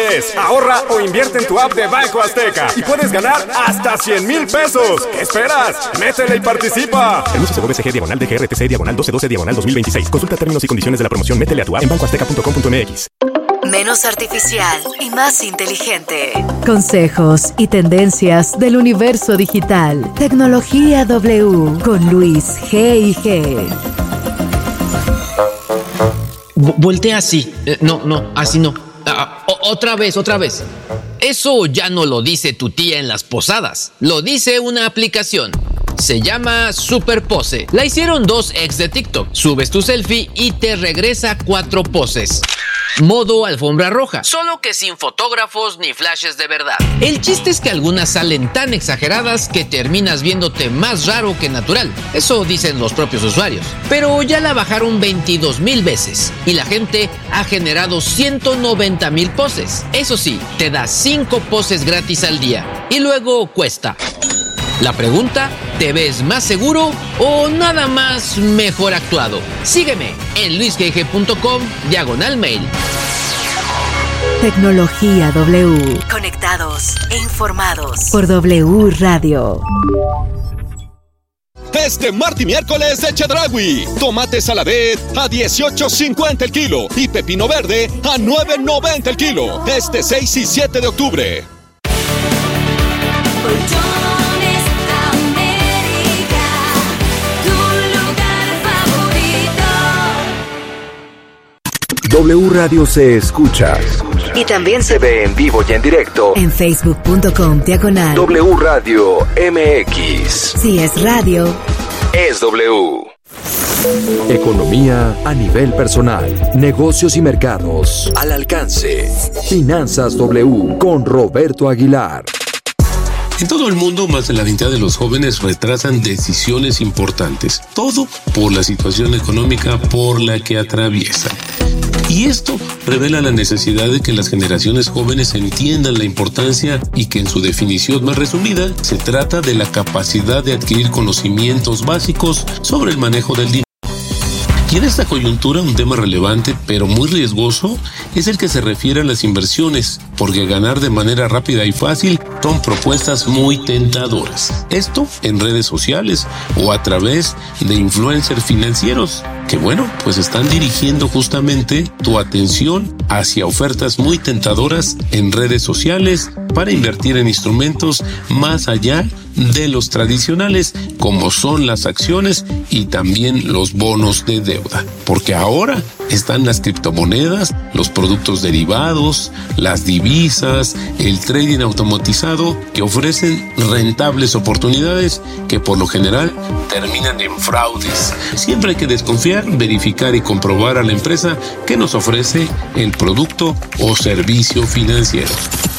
es. Ahorra o invierte en tu app de Banco Azteca y puedes ganar hasta 100,000 pesos. ¿Qué esperas? Métele y participa. Permiso CVCG /DGRTC/1212/2026. Consulta términos y condiciones de la promoción. Métele a tu app en bancoazteca.com.mx. Menos artificial y más inteligente. Consejos y tendencias del universo digital. Tecnología W con Luis G&G. Voltea así. No, así no. Otra vez. Eso ya no lo dice tu tía en las posadas. Lo dice una aplicación. Se llama Superpose. La hicieron 2 ex de TikTok. Subes tu selfie y te regresa 4 poses. Modo alfombra roja, solo que sin fotógrafos ni flashes de verdad. El chiste es que algunas salen tan exageradas que terminas viéndote más raro que natural. Eso dicen los propios usuarios. Pero ya la bajaron 22,000 veces y la gente ha generado 190,000 poses. Eso sí, te da 5 poses gratis al día y luego cuesta. La pregunta, ¿te ves más seguro o nada más mejor actuado? Sígueme en luisgg.com/mail. Tecnología W. Conectados e informados por W Radio. Este martes y miércoles de Chedraui. Tomate saladet a 18.50 el kilo y pepino verde a 9.90 el kilo. Este 6 y 7 de octubre. W Radio se escucha y también se ve en vivo y en directo en facebook.com/W Radio MX. Si es radio, es W. Economía a nivel personal, negocios y mercados al alcance. Finanzas W con Roberto Aguilar. En todo el mundo, más de la mitad de los jóvenes retrasan decisiones importantes. Todo por la situación económica por la que atraviesan. Y esto revela la necesidad de que las generaciones jóvenes entiendan la importancia y que en su definición más resumida se trata de la capacidad de adquirir conocimientos básicos sobre el manejo del dinero. Y en esta coyuntura un tema relevante pero muy riesgoso es el que se refiere a las inversiones, porque ganar de manera rápida y fácil son propuestas muy tentadoras. Esto en redes sociales o a través de influencers financieros que pues están dirigiendo justamente tu atención hacia ofertas muy tentadoras en redes sociales para invertir en instrumentos más allá de los tradicionales como son las acciones y también los bonos de deuda, porque ahora están las criptomonedas, los productos derivados, las divisas, el trading automatizado que ofrecen rentables oportunidades que por lo general terminan en fraudes. Siempre hay que desconfiar, verificar y comprobar a la empresa que nos ofrece el producto o servicio financiero.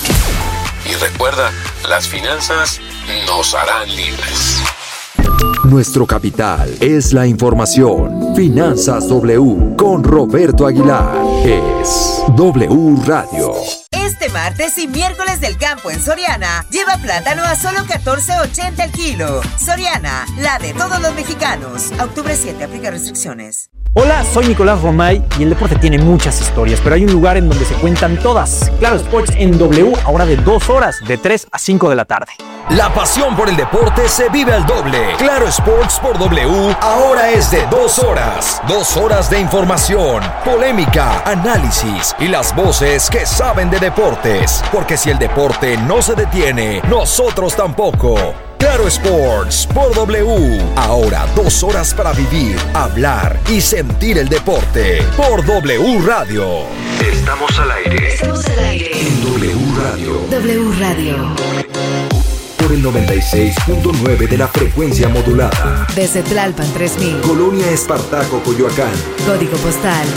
Y recuerda, las finanzas nos harán libres. Nuestro capital es la información. Finanzas W con Roberto Aguilar. Es W Radio. Este martes y miércoles del campo en Soriana, lleva plátano a solo $14.80 el kilo. Soriana, la de todos los mexicanos. A octubre 7, aplica restricciones. Hola, soy Nicolás Romay y el deporte tiene muchas historias, pero hay un lugar en donde se cuentan todas. Claro Sports en W, ahora de 2 horas, de 3 a 5 de la tarde. La pasión por el deporte se vive al doble. Claro Sports por W, ahora es de 2 horas. 2 horas de información, polémica, análisis y las voces que saben de deportes. Porque si el deporte no se detiene, nosotros tampoco. Claro Sports por W. Ahora 2 horas para vivir, hablar y sentir el deporte. Por W Radio. Estamos al aire. Estamos al aire. En W Radio. W Radio. Por el 96.9 de la frecuencia modulada. Desde Tlalpan 3000. Colonia Espartaco, Coyoacán. Código postal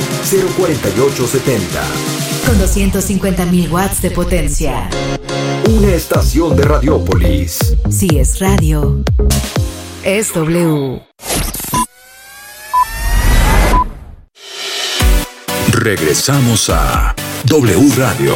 04870. Con 250,000 watts de potencia. Una estación de Radiópolis. Si es radio, es W. Regresamos a W Radio.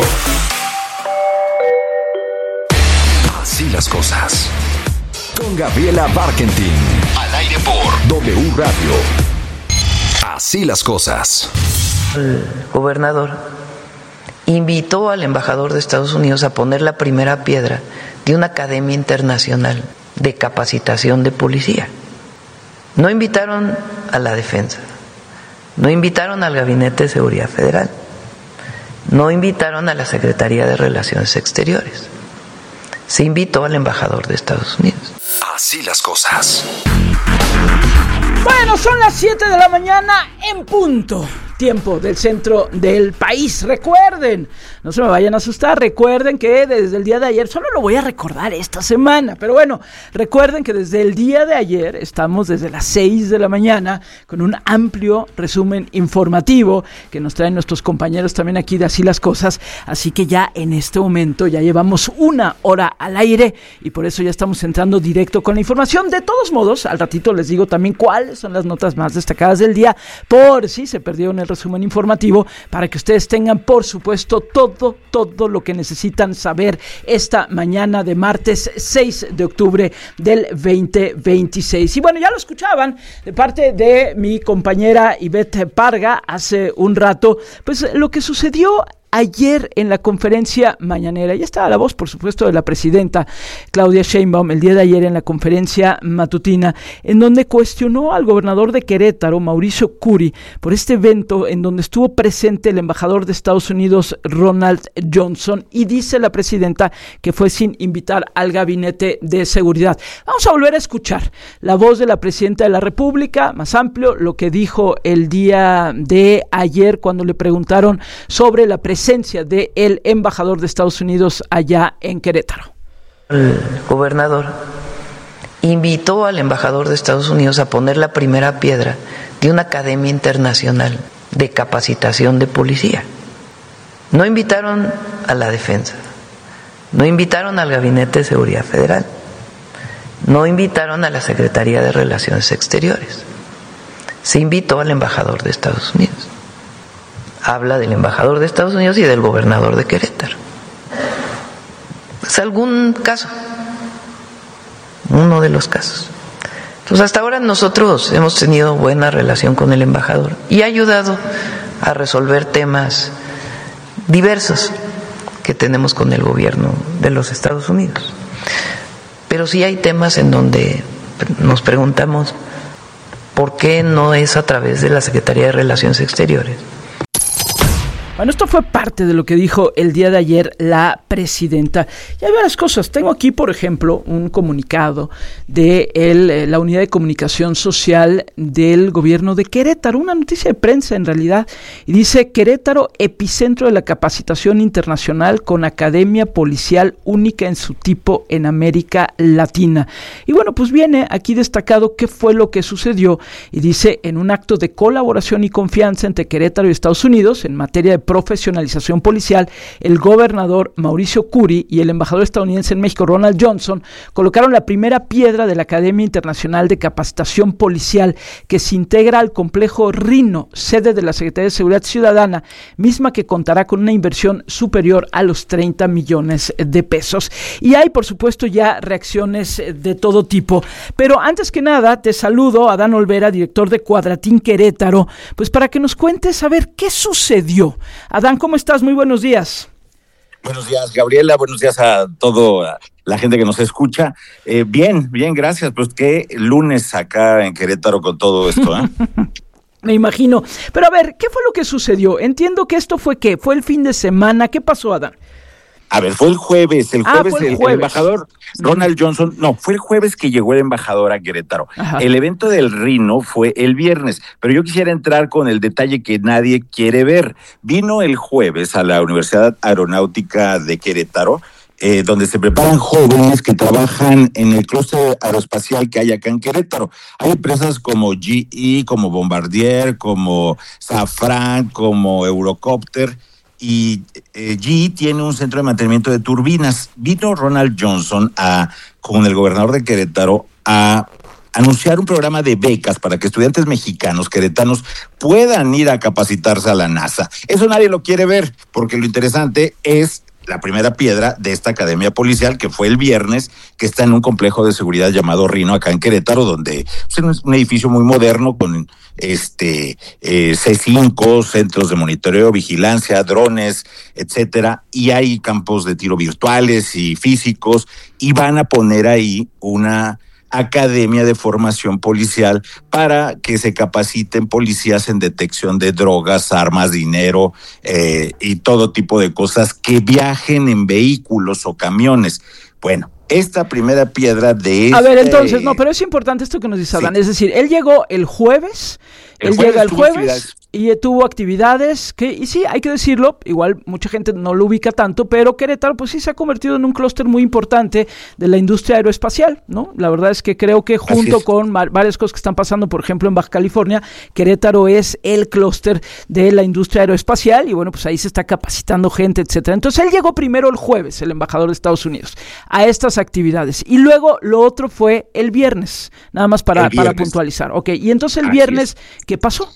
Así las cosas. Con Gabriela Barkentin. Al aire por W Radio. Así las cosas. El gobernador invitó al embajador de Estados Unidos a poner la primera piedra de una academia internacional de capacitación de policía. No invitaron a la defensa, no invitaron al Gabinete de Seguridad Federal, no invitaron a la Secretaría de Relaciones Exteriores, se invitó al embajador de Estados Unidos. Así las cosas. Bueno, son las 7 de la mañana en punto. Tiempo del centro del país. Recuerden, no se me vayan a asustar, recuerden que desde el día de ayer, solo lo voy a recordar esta semana, pero bueno, recuerden que desde el día de ayer estamos desde las 6 de la mañana con un amplio resumen informativo que nos traen nuestros compañeros también aquí de Así las Cosas, así que ya en este momento ya llevamos 1 hora al aire y por eso ya estamos entrando directo con la información. De todos modos, al ratito les digo también cuáles son las notas más destacadas del día, por si se perdieron el resumen informativo, para que ustedes tengan, por supuesto, todo lo que necesitan saber esta mañana de martes 6 de octubre del 2026. Y bueno, ya lo escuchaban de parte de mi compañera Ivette Parga hace un rato, pues lo que sucedió ayer en la conferencia mañanera. Ya estaba la voz, por supuesto, de la presidenta Claudia Sheinbaum el día de ayer en la conferencia matutina, en donde cuestionó al gobernador de Querétaro, Mauricio Curi, por este evento en donde estuvo presente el embajador de Estados Unidos, Ronald Johnson, y dice la presidenta que fue sin invitar al Gabinete de Seguridad. Vamos a volver a escuchar la voz de la presidenta de la República, más amplio, lo que dijo el día de ayer cuando le preguntaron sobre la presencia del embajador de Estados Unidos allá en Querétaro. El gobernador invitó al embajador de Estados Unidos a poner la primera piedra de una academia internacional de capacitación de policía. No invitaron a la defensa, no invitaron al Gabinete de Seguridad Federal, no invitaron a la Secretaría de Relaciones Exteriores, se invitó al embajador de Estados Unidos. Habla del embajador de Estados Unidos y del gobernador de Querétaro. Es algún caso, uno de los casos. Entonces, hasta ahora nosotros hemos tenido buena relación con el embajador y ha ayudado a resolver temas diversos que tenemos con el gobierno de los Estados Unidos. Pero sí hay temas en donde nos preguntamos por qué no es a través de la Secretaría de Relaciones Exteriores. Bueno, esto fue parte de lo que dijo el día de ayer la presidenta. Y hay varias cosas. Tengo aquí, por ejemplo, un comunicado de la Unidad de Comunicación Social del Gobierno de Querétaro, una noticia de prensa en realidad, y dice: Querétaro, epicentro de la capacitación internacional con academia policial única en su tipo en América Latina. Y bueno, pues viene aquí destacado qué fue lo que sucedió, y dice: en un acto de colaboración y confianza entre Querétaro y Estados Unidos en materia de profesionalización policial, el gobernador Mauricio Curi y el embajador estadounidense en México, Ronald Johnson, colocaron la primera piedra de la Academia Internacional de Capacitación Policial, que se integra al complejo Rino, sede de la Secretaría de Seguridad Ciudadana, misma que contará con una inversión superior a los 30 millones de pesos. Y hay, por supuesto, ya reacciones de todo tipo. Pero antes que nada, te saludo, Adán Olvera, director de Cuadratín Querétaro, pues para que nos cuentes a ver qué sucedió. Adán, ¿cómo estás? Muy buenos días. Buenos días, Gabriela. Buenos días a toda la gente que nos escucha. Bien, gracias. Pues qué lunes acá en Querétaro con todo esto, ¿eh? Me imagino. Pero a ver, ¿qué fue lo que sucedió? Entiendo que esto fue ¿qué? ¿Fue el fin de semana? ¿Qué pasó, Adán? A ver, fue el jueves. El embajador Ronald Johnson, fue el jueves que llegó el embajador a Querétaro. Ajá. El evento del Rino fue el viernes, pero yo quisiera entrar con el detalle que nadie quiere ver. Vino el jueves a la Universidad Aeronáutica de Querétaro, donde se preparan jóvenes que trabajan en el clúster aeroespacial que hay acá en Querétaro. Hay empresas como GE, como Bombardier, como Safran, como Eurocopter, y GE tiene un centro de mantenimiento de turbinas. Vino Ronald Johnson con el gobernador de Querétaro a anunciar un programa de becas para que estudiantes mexicanos, queretanos, puedan ir a capacitarse a la NASA. Eso nadie lo quiere ver, porque lo interesante es la primera piedra de esta academia policial, que fue el viernes, que está en un complejo de seguridad llamado Rino, acá en Querétaro, donde es un edificio muy moderno con C5, centros de monitoreo, vigilancia, drones, etcétera, y hay campos de tiro virtuales y físicos, y van a poner ahí una academia de formación policial para que se capaciten policías en detección de drogas, armas, dinero y todo tipo de cosas que viajen en vehículos o camiones. Bueno, esta primera piedra de A ver, entonces, no, pero es importante esto que nos dice Adán, es decir, él llegó el jueves, llega el jueves y tuvo actividades que, y sí, hay que decirlo, igual mucha gente no lo ubica tanto, pero Querétaro pues sí se ha convertido en un clúster muy importante de la industria aeroespacial, ¿no? La verdad es que creo que junto con varias cosas que están pasando, por ejemplo, en Baja California, Querétaro es el clúster de la industria aeroespacial y bueno, pues ahí se está capacitando gente, etcétera. Entonces él llegó primero el jueves, el embajador de Estados Unidos, a estas actividades, y luego lo otro fue el viernes, nada más para puntualizar. Ok, y entonces el viernes, ¿qué pasó?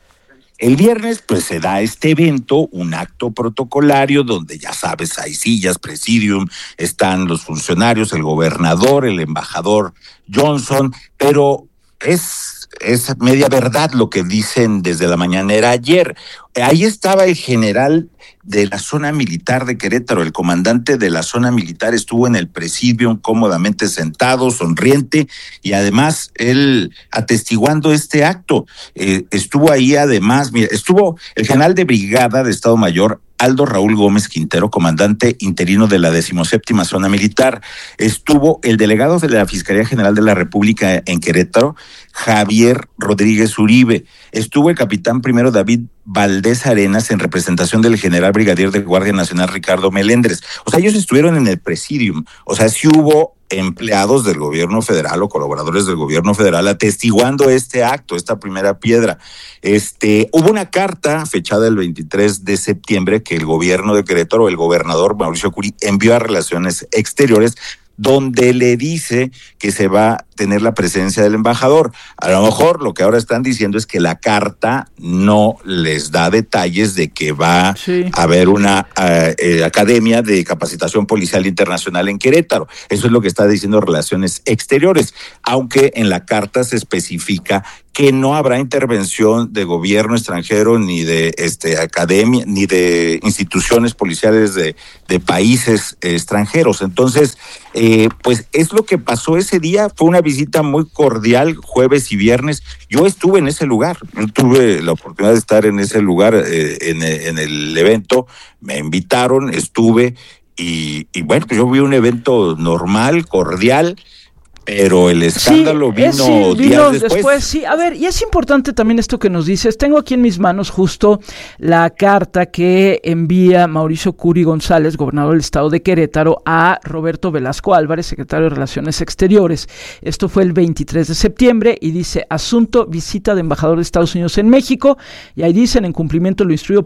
El viernes, pues, se da este evento, un acto protocolario donde, ya sabes, hay sillas, presidium, están los funcionarios, el gobernador, el embajador Johnson, pero es media verdad lo que dicen desde la mañanera ayer. Ahí estaba el general de la zona militar de Querétaro, el comandante de la zona militar estuvo en el presidium cómodamente sentado, sonriente, y además él atestiguando este acto. Estuvo ahí además, mira, estuvo el general de brigada de Estado Mayor, Aldo Raúl Gómez Quintero, comandante interino de la 17ª Zona Militar. Estuvo el delegado de la Fiscalía General de la República en Querétaro, Javier Rodríguez Uribe. Estuvo el capitán primero David Valdés Arenas en representación del general brigadier de Guardia Nacional Ricardo Melendres. O sea, ellos estuvieron en el presidium. O sea, sí hubo empleados del gobierno federal o colaboradores del gobierno federal atestiguando este acto, esta primera piedra. Hubo una carta fechada el 23 de septiembre que el gobierno de Querétaro, el gobernador Mauricio Curi, envió a Relaciones Exteriores, donde le dice que se va a tener la presencia del embajador. A lo mejor lo que ahora están diciendo es que la carta no les da detalles de que va a haber una academia de capacitación policial internacional en Querétaro. Eso es lo que está diciendo Relaciones Exteriores, aunque en la carta se especifica que no habrá intervención de gobierno extranjero ni de academia ni de instituciones policiales de países extranjeros. Entonces, pues es lo que pasó ese día. Fue una visita muy cordial, jueves y viernes. Yo estuve en ese lugar, yo tuve la oportunidad de estar en ese lugar en el evento. Me invitaron, estuve y bueno, pues yo vi un evento normal, cordial. Pero el escándalo vino días después. Sí, a ver, y es importante también esto que nos dices. Tengo aquí en mis manos justo la carta que envía Mauricio Curi González, gobernador del estado de Querétaro, a Roberto Velasco Álvarez, secretario de Relaciones Exteriores. Esto fue el 23 de septiembre y dice: asunto, visita de embajador de Estados Unidos en México. Y ahí dicen: en cumplimiento de lo instruido